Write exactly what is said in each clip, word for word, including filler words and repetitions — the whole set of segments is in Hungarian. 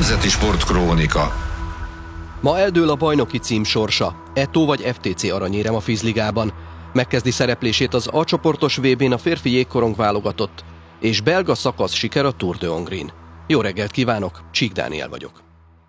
Nemzeti Sportkrónika. Ma eldől a bajnoki cím sorsa. Eto vagy ef té cé aranyérem a vízligában. Megkezdi szereplését az A csoportos vé bén a férfi jégkorong válogatott, és belga szakasz siker a Tour de Hongrin. Jó reggelt kívánok, Csík Dániel vagyok.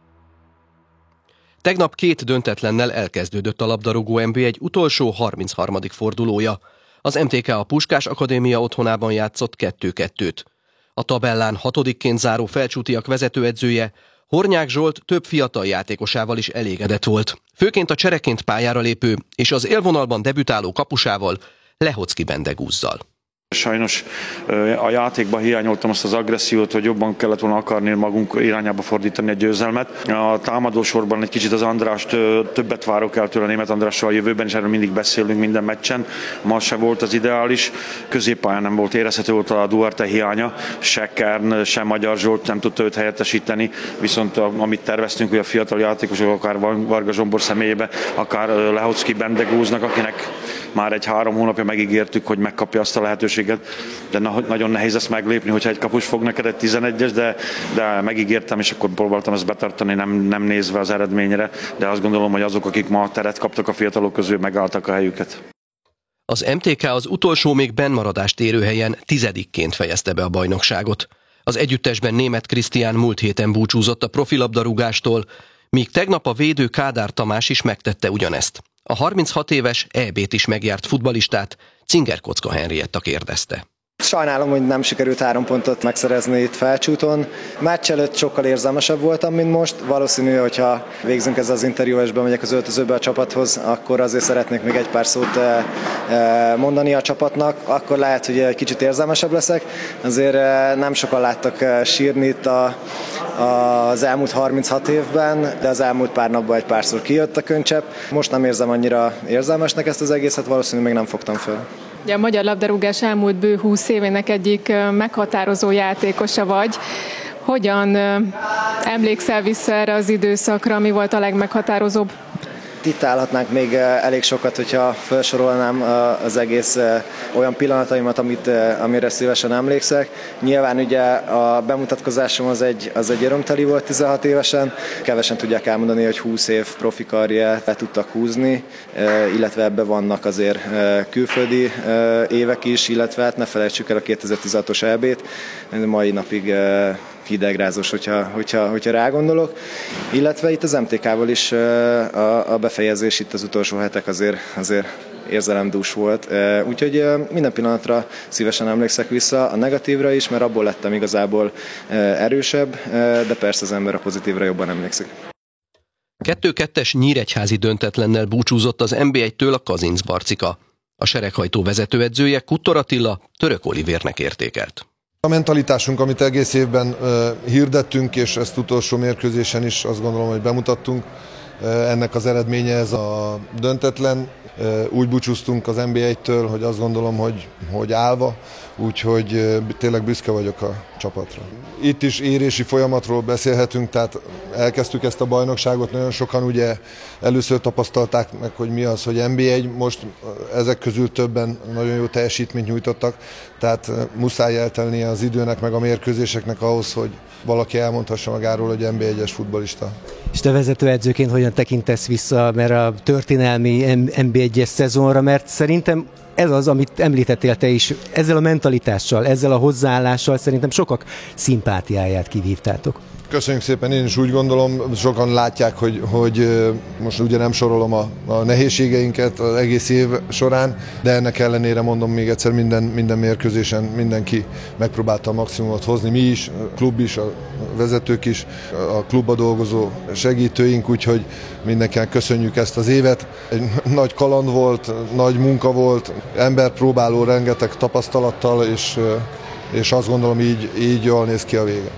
Tegnap két döntetlennel elkezdődött a labdarúgó en bé egy utolsó harmincharmadik fordulója. Az em té ká a Puskás Akadémia otthonában játszott kettő-kettőt. A tabellán hatodikként záró Felcsútiak vezetőedzője, Hornyák Zsolt több fiatal játékosával is elégedett volt. Főként a csereként pályára lépő és az élvonalban debütáló kapusával, Lehocki Bendegúzzal. Sajnos a játékban hiányoltam azt az agressziót, hogy jobban kellett volna akarni magunk irányába fordítani a győzelmet. A támadósorban egy kicsit az Andrást többet várok el tőle, Németh Andrással a jövőben, és erről mindig beszélünk minden meccsen. Ma se volt az ideális, középpályán nem volt érezhető, volt a Duarte hiánya, se Kern, se Magyar Zsolt nem tudta őt helyettesíteni, viszont amit terveztünk, hogy a fiatal játékosok, akár Varga Zsombor személyébe, akár Lehocki Bendegúznak, akinek már egy három hónapja megígértük, hogy megkapja azt a lehetőséget, de nagyon nehéz ezt meglépni, hogyha egy kapus fog neked egy tizenegyes, de, de megígértem, és akkor próbáltam ezt betartani, nem, nem nézve az eredményre, de azt gondolom, hogy azok, akik ma teret kaptak a fiatalok közül, megálltak a helyüket. Az em té ká az utolsó még bennmaradást érő helyen tizedikként fejezte be a bajnokságot. Az együttesben Németh Krisztián múlt héten búcsúzott a profilabdarúgástól, míg tegnap a védő Kádár Tamás is megtette ugyanezt. A harminchat éves é bét is megjárt futballistát Cinger Kocka Henrietta kérdezte. Sajnálom, hogy nem sikerült három pontot megszerezni itt Felcsúton. Meccs előtt sokkal érzelmesebb voltam, mint most. Valószínű, hogyha végzünk ezzel az interjú, és bemegyek az öltözőbe a csapathoz, akkor azért szeretnék még egy pár szót mondani a csapatnak. Akkor lehet, hogy egy kicsit érzelmesebb leszek. Azért nem sokan láttak sírni itt a, az elmúlt harminchat évben, de az elmúlt pár napban egy párszor kijött a könycsepp. Most nem érzem annyira érzelmesnek ezt az egészet, valószínűleg még nem fogtam föl. A magyar labdarúgás elmúlt bő húsz évének egyik meghatározó játékosa vagy. Hogyan emlékszel vissza erre az időszakra, mi volt a legmeghatározóbb? Itt állhatnánk még elég sokat, hogyha felsorolnám az egész olyan pillanataimat, amit, amire szívesen emlékszek. Nyilván ugye a bemutatkozásom az egy, az egy örömteli volt tizenhat évesen. Kevesen tudják elmondani, hogy húsz év profi karriert tudtak húzni, illetve ebben vannak azért külföldi évek is, illetve hát ne felejtsük el a kétezer-tizenhatos é bét, mai napig hidegrázós, hogyha, hogyha, hogyha rágondolok. Illetve itt az em té ká-val is a, a befejezés itt az utolsó hetek azért, azért érzelemdús volt. Úgyhogy minden pillanatra szívesen emlékszek vissza, a negatívra is, mert abból lettem igazából erősebb, de persze az ember a pozitívra jobban emlékszik. kettő-kettes nyíregyházi döntetlennel búcsúzott az en bé egytől a Kazinc Barcika. A sereghajtó vezetőedzője Kuttor Attila Török Olivérnek értékelt. A mentalitásunk, amit egész évben uh, hirdettünk, és ezt utolsó mérkőzésen is azt gondolom, hogy bemutattunk, uh, ennek az eredménye ez a döntetlen. Uh, úgy búcsúztunk az en bé egytől, hogy azt gondolom, hogy, hogy állva, úgyhogy uh, tényleg büszke vagyok a csapatra. Itt is érési folyamatról beszélhetünk, tehát elkezdtük ezt a bajnokságot, nagyon sokan ugye először tapasztalták meg, hogy mi az, hogy en bé egy, most ezek közül többen nagyon jó teljesítményt nyújtottak, tehát muszáj eltelnie az időnek meg a mérkőzéseknek ahhoz, hogy valaki elmondhassa magáról, hogy en bé egyes futballista. És te vezetőedzőként hogyan tekintesz vissza mert a történelmi en bé egyes szezonra, mert szerintem ez az, amit említettél te is, ezzel a mentalitással, ezzel a hozzáállással szerintem sokak szimpátiáját kivívtátok. Köszönjük szépen, én is úgy gondolom, sokan látják, hogy, hogy most ugye nem sorolom a, a nehézségeinket az egész év során, de ennek ellenére mondom még egyszer, minden, minden mérkőzésen mindenki megpróbálta a maximumot hozni, mi is, a klub is, a vezetők is, a klubba dolgozó segítőink, úgyhogy mindenkinek köszönjük ezt az évet. Egy nagy kaland volt, nagy munka volt, ember próbáló rengeteg tapasztalattal, és, és azt gondolom így, így jól néz ki a vége.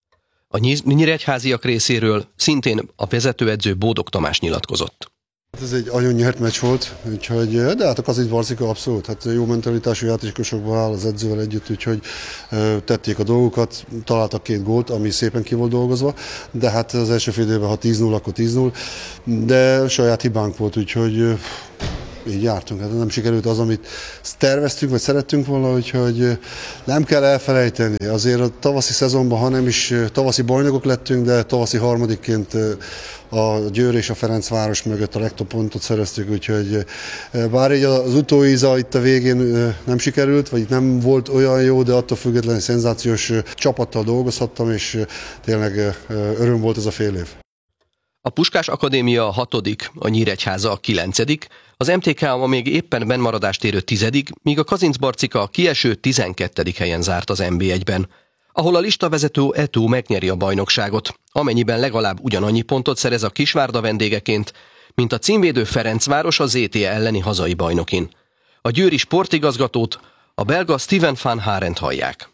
A nyíregyháziak részéről szintén a vezetőedző Bódog Tamás nyilatkozott. Ez egy nagyon nyert meccs volt, úgyhogy, de hát a Kazinc Barcika abszolút, hát jó mentalitású játékosokból áll az edzővel együtt, úgyhogy tették a dolgokat, találtak két gólt, ami szépen ki volt dolgozva, de hát az első fél időben, ha tíz null, akkor tíz null, de saját hibánk volt, úgyhogy így jártunk. Hát nem sikerült az, amit terveztünk, vagy szerettünk volna, úgyhogy nem kell elfelejteni. Azért a tavaszi szezonban, ha nem is tavaszi bajnokok lettünk, de tavaszi harmadikként a Győr és a Ferencváros mögött a legtöbb pontot szereztük, úgyhogy bár így az utóíza itt a végén nem sikerült, vagy nem volt olyan jó, de attól függetlenül szenzációs csapattal dolgozhattam, és tényleg öröm volt ez a fél év. A Puskás Akadémia a hatodik, a Nyíregyháza a kilencedik, az em té ká ma még éppen bennmaradást érő tizedik, míg a Kazincbarcika a kieső tizenkettedik helyen zárt az en bé egyben, ahol a listavezető é té o megnyeri a bajnokságot, amennyiben legalább ugyanannyi pontot szerez a Kisvárda vendégeként, mint a címvédő Ferencváros a zé té e elleni hazai bajnokin. A győri sportigazgatót, a belga Steven van Harent hallják.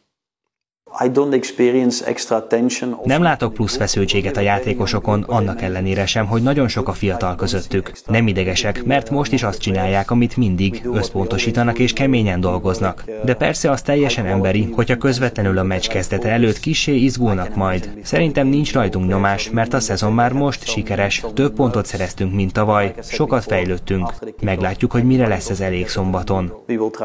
Nem látok plusz feszültséget a játékosokon, annak ellenére sem, hogy nagyon sok a fiatal közöttük. Nem idegesek, mert most is azt csinálják, amit mindig, összpontosítanak és keményen dolgoznak. De persze az teljesen emberi, hogyha közvetlenül a meccs kezdete előtt kissé izgulnak majd. Szerintem nincs rajtunk nyomás, mert a szezon már most sikeres, több pontot szereztünk, mint tavaly, sokat fejlődtünk. Meglátjuk, hogy mire lesz ez elég szombaton.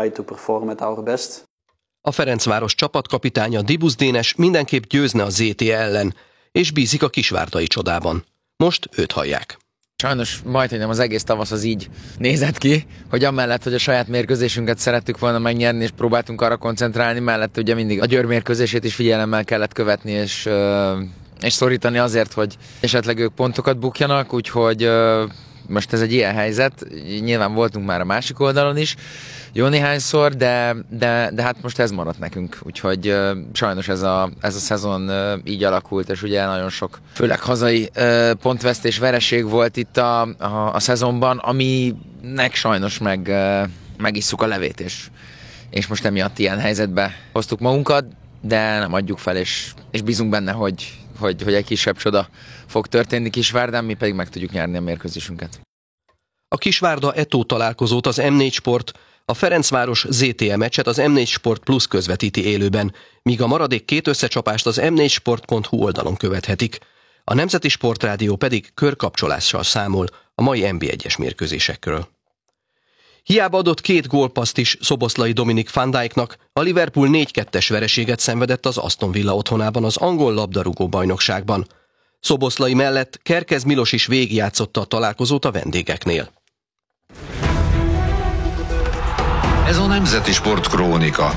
A Ferencváros csapatkapitánya Dibusz Dénes mindenképp győzne a zé té e ellen, és bízik a kisvárdai csodában. Most őt hallják. Sajnos majdhogy nem az egész tavasz az így nézett ki, hogy amellett, hogy a saját mérkőzésünket szerettük volna megnyerni, és próbáltunk arra koncentrálni, mellett ugye mindig a Győr mérkőzését is figyelemmel kellett követni, és, és szorítani azért, hogy esetleg ők pontokat bukjanak, úgyhogy most ez egy ilyen helyzet, nyilván voltunk már a másik oldalon is, jó néhányszor, de, de, de hát most ez maradt nekünk, úgyhogy uh, sajnos ez a, ez a szezon uh, így alakult, és ugye nagyon sok, főleg hazai uh, pontvesztés, vereség volt itt a, a, a szezonban, aminek sajnos meg, uh, megisszuk a levét, és, és most emiatt ilyen helyzetbe hoztuk magunkat, de nem adjuk fel, és, és bízunk benne, hogy, hogy, hogy egy kisebb csoda fog történni Kisvárdán, mi pedig meg tudjuk nyerni a mérkőzésünket. A Kisvárda é té o találkozót az em négy Sport, a Ferencváros zé té e meccset az em négy Sport Plus közvetíti élőben, míg a maradék két összecsapást az em négy sport pont hu oldalon követhetik. A Nemzeti Sportrádió pedig körkapcsolással számol a mai en bé egyes mérkőzésekről. Hiába adott két gólpasszt is Szoboszlai Dominik van Dijknak, a Liverpool négy kettes vereséget szenvedett az Aston Villa otthonában az angol labdarúgó bajnokságban. Szoboszlai mellett Kerkez Milos is végigjátszotta a találkozót a vendégeknél. Ez a Nemzeti Sport Krónika.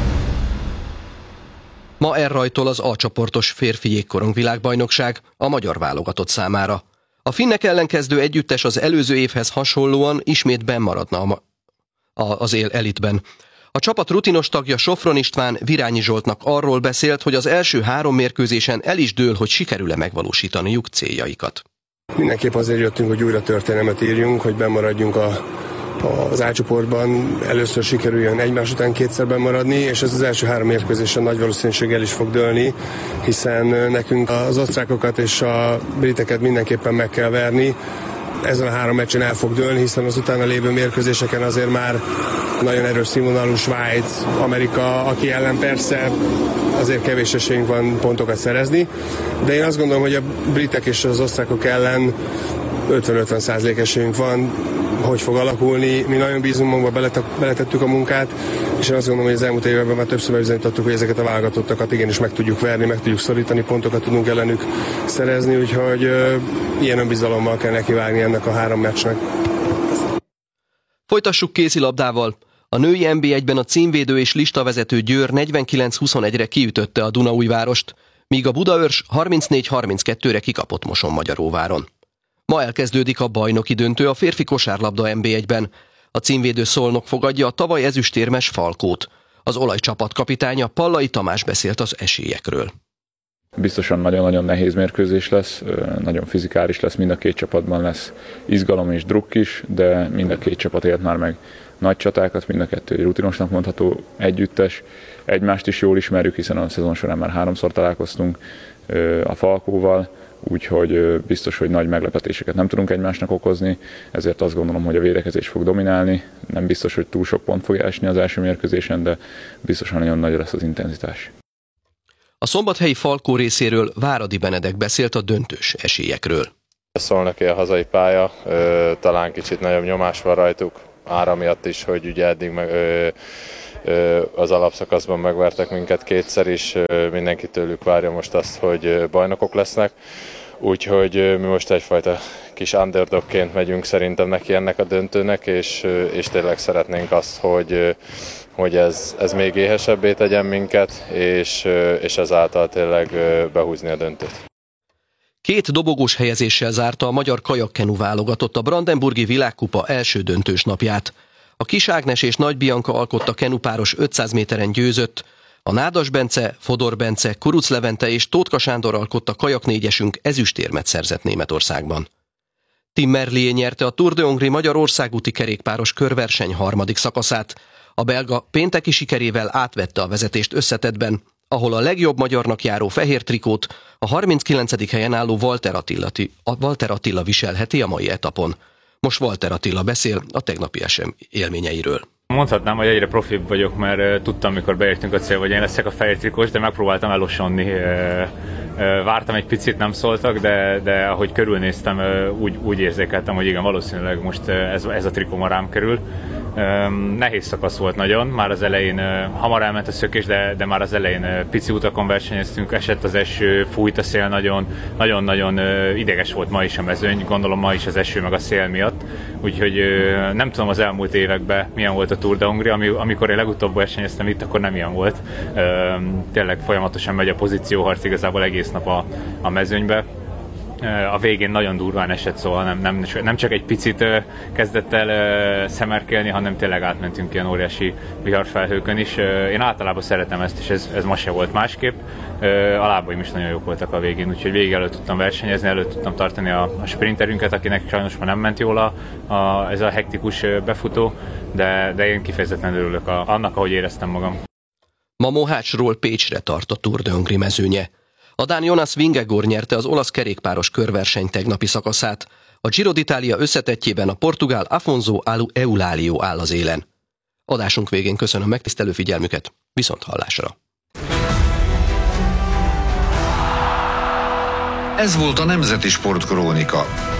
Ma elrajtol az A csoportos férfi jégkorong világbajnokság a magyar válogatott számára. A finnek ellen kezdő együttes az előző évhez hasonlóan ismét bennmaradna a, a, az él elitben. A csapat rutinos tagja Sofron István Virányi Zsoltnak arról beszélt, hogy az első három mérkőzésen el is dől, hogy sikerül-e megvalósítaniuk céljaikat. Mindenképp azért jöttünk, hogy újra történelmet írjunk, hogy bennmaradjunk a az A csoportban, először sikerüljön egymás után kétszer bennmaradni, és ez az első három mérkőzésen nagy valószínűséggel is fog dőlni, hiszen nekünk az osztrákokat és a briteket mindenképpen meg kell verni. Ezen a három meccsen el fog dőlni, hiszen az utána lévő mérkőzéseken azért már nagyon erős színvonalú Svájc, Amerika, aki ellen persze azért kevés esélyünk van pontokat szerezni, de én azt gondolom, hogy a britek és az osztrákok ellen ötven-ötven százalék esélyünk van, hogy fog alakulni. Mi nagyon bízunk magunkba, beletettük a munkát, és én azt gondolom, hogy az elmúlt években már többször bebizonyítottuk, hogy ezeket a válogatottakat igenis meg tudjuk verni, meg tudjuk szorítani, pontokat tudunk ellenük szerezni, úgyhogy ö, ilyen önbizalommal kell nekivágni ennek a három meccsnek. Folytassuk kézilabdával. A női en bé egyben a címvédő és listavezető Győr negyvenkilenc huszonegyre kiütötte a Dunaújvárost, míg a Budaörs harmincnégy harminckettőre kikapott Mosonmagyaróváron. Ma elkezdődik a bajnoki döntő a férfi kosárlabda en bé egyben. A címvédő Szolnok fogadja a tavaly ezüstérmes Falkót. Az olajcsapat kapitánya Pallai Tamás beszélt az esélyekről. Biztosan nagyon-nagyon nehéz mérkőzés lesz, nagyon fizikális lesz, mind a két csapatban lesz izgalom és drukk is, de mind a két csapat élt már meg nagy csatákat, mind a kettő egy rutinosnak mondható együttes. Egymást is jól ismerjük, hiszen a szezon során már háromszor találkoztunk a Falkóval, úgyhogy biztos, hogy nagy meglepetéseket nem tudunk egymásnak okozni, ezért azt gondolom, hogy a védekezés fog dominálni. Nem biztos, hogy túl sok pont fog esni az első mérkőzésen, de biztosan nagyon nagy lesz az intenzitás. A szombathelyi Falkó részéről Váradi Benedek beszélt a döntős esélyekről. Szolnoki a hazai pálya, talán kicsit nagyobb nyomás van rajtuk, ára miatt is, hogy ugye eddig meg, ö, ö, az alapszakaszban megvertek minket kétszer is, ö, mindenki tőlük várja most azt, hogy bajnokok lesznek, úgyhogy mi most egyfajta kis underdogként megyünk szerintem neki ennek a döntőnek, és, és tényleg szeretnénk azt, hogy, hogy ez, ez még éhesebbé tegyen minket, és, és ezáltal tényleg behúzni a döntőt. Két dobogós helyezéssel zárta a magyar kajakkenu válogatott a Brandenburgi Világkupa első döntős napját. A Kis Ágnes és Nagy Bianca alkotta kenupáros ötszáz méteren győzött, a Nádas Bence, Fodor Bence, Kuruc Levente és Tótka Sándor alkotta kajaknégyesünk ezüstérmet szerzett Németországban. Tim Merlier nyerte a Tour de Hongrie magyar országúti kerékpáros körverseny harmadik szakaszát. A belga pénteki sikerével átvette a vezetést összetettben, ahol a legjobb magyarnak járó fehér trikót a harminckilencedik helyen álló Walter Attila, a Walter Attila viselheti a mai etapon. Most Walter Attila beszél a tegnapi esem élményeiről. Mondhatnám, hogy egyre profibb vagyok, mert tudtam, mikor beértünk a célba, hogy én leszek a fehér trikós, de megpróbáltam elosonni. Vártam egy picit, nem szóltak, de, de ahogy körülnéztem, úgy, úgy érzékeltem, hogy igen, valószínűleg most ez, ez a trikó ma rám kerül. Nehéz szakasz volt nagyon, már az elején hamar elment a szökés, de, de már az elején pici utakon versenyeztünk, esett az eső, fújt a szél nagyon, nagyon-nagyon ideges volt ma is a mezőny, gondolom ma is az eső meg a szél miatt, úgyhogy nem tudom az elmúlt években milyen volt a Tour de Hongrie, ami, amikor én legutóbb versenyeztem itt, akkor nem ilyen volt. Tényleg folyamatosan megy a pozícióharc igazából egész nap a, a mezőnybe. A végén nagyon durván esett, szóval nem, nem, nem csak egy picit kezdett el szemerkelni, hanem tényleg átmentünk ilyen óriási viharfelhőkön is. Én általában szeretem ezt, és ez, ez ma se volt másképp. A lábaim is nagyon jók voltak a végén, úgyhogy végig előtt tudtam versenyezni, előtt tudtam tartani a, a sprinterünket, akinek sajnos már nem ment jól a, a, ez a hektikus befutó, de, de én kifejezetten örülök a, annak, ahogy éreztem magam. Ma Mohácsról Pécsre tart a Tour de Hongrie mezőnye. A dán Jonas Vingegaard nyerte az olasz kerékpáros körverseny tegnapi szakaszát. A Giro d'Italia összetettjében a portugál Afonso Eulálio áll az élen. Adásunk végén köszönöm megtisztelő figyelmüket, viszont hallásra! Ez volt a Nemzeti Sportkrónika.